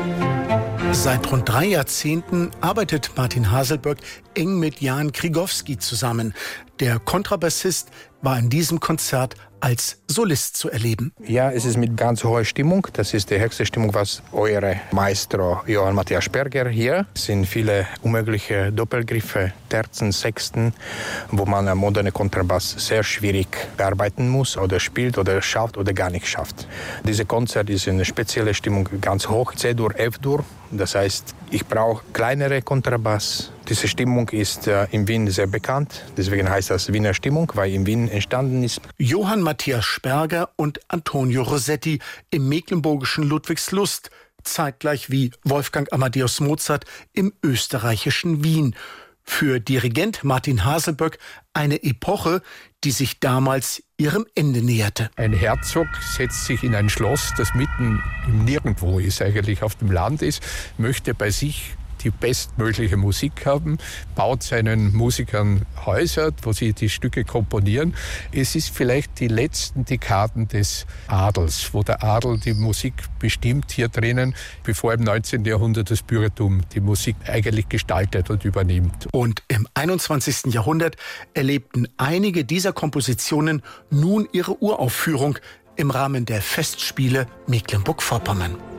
Seit rund 3 Jahrzehnten arbeitet Martin Haselböck eng mit Jan Krigowski zusammen. Der Kontrabassist war in diesem Konzert als Solist zu erleben. Ja, es ist mit ganz hoher Stimmung. Das ist die höchste Stimmung, was eure Maestro Johann Matthias Sperger hier. Es sind viele unmögliche Doppelgriffe, Terzen, Sechsten, wo man einen modernen Kontrabass sehr schwierig bearbeiten muss oder spielt oder schafft oder gar nicht schafft. Dieses Konzert ist in einer speziellen Stimmung ganz hoch, C-Dur, F-Dur. Das heißt, ich brauche kleinere Kontrabass. Diese Stimmung ist in Wien sehr bekannt. Deswegen heißt das Wiener Stimmung, weil in Wien entstanden ist. Johann Matthias Sperger und Antonio Rossetti im mecklenburgischen Ludwigslust, zeitgleich wie Wolfgang Amadeus Mozart im österreichischen Wien. Für Dirigent Martin Haselböck eine Epoche, die sich damals ihrem Ende näherte. Ein Herzog setzt sich in ein Schloss, das mitten im Nirgendwo ist, eigentlich auf dem Land ist, möchte bei sich die bestmögliche Musik haben, baut seinen Musikern Häuser, wo sie die Stücke komponieren. Es ist vielleicht die letzten Dekaden des Adels, wo der Adel die Musik bestimmt hier drinnen, bevor im 19. Jahrhundert das Bürgertum die Musik eigentlich gestaltet und übernimmt. Und im 21. Jahrhundert erlebten einige dieser Kompositionen nun ihre Uraufführung im Rahmen der Festspiele Mecklenburg-Vorpommern.